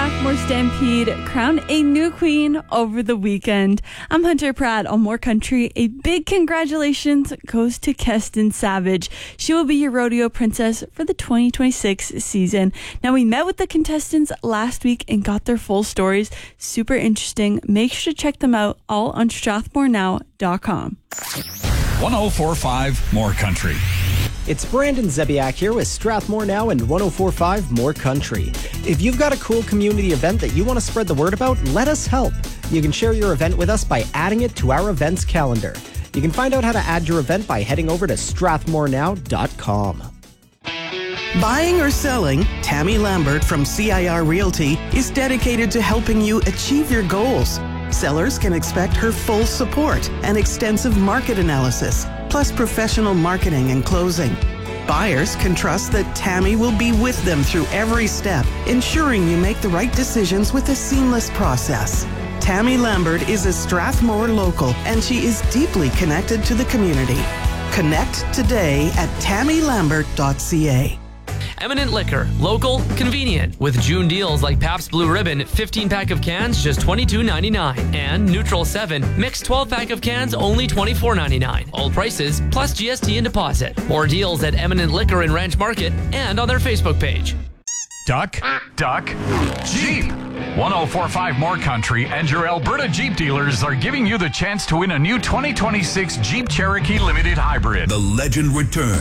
Strathmore Stampede crowned a new queen over the weekend. I'm Hunter Pratt on More Country. A big congratulations goes to Keston Savage. She will be your rodeo princess for the 2026 season. Now, we met with the contestants last week and got their full stories. Super interesting. Make sure to check them out all on strathmorenow.com. 104.5 More Country. It's Brandon Zebiak here with Strathmore Now and 104.5 More Country. If you've got a cool community event that you want to spread the word about, let us help. You can share your event with us by adding it to our events calendar. You can find out how to add your event by heading over to strathmorenow.com. Buying or selling, Tammy Lambert from CIR Realty is dedicated to helping you achieve your goals. Sellers can expect her full support and extensive market analysis, plus professional marketing and closing. Buyers can trust that Tammy will be with them through every step, ensuring you make the right decisions with a seamless process. Tammy Lambert is a Strathmore local, and she is deeply connected to the community. Connect today at tammylambert.ca. Eminent Liquor, local, convenient, with June deals like Pabst Blue Ribbon, 15-pack of cans, just $22.99. And Neutral 7, mixed 12-pack of cans, only $24.99. All prices, plus GST and deposit. More deals at Eminent Liquor in Ranch Market and on their Facebook page. Duck, Jeep. 104.5 More Country and your Alberta Jeep dealers are giving you the chance to win a new 2026 Jeep Cherokee Limited Hybrid. The legend returns.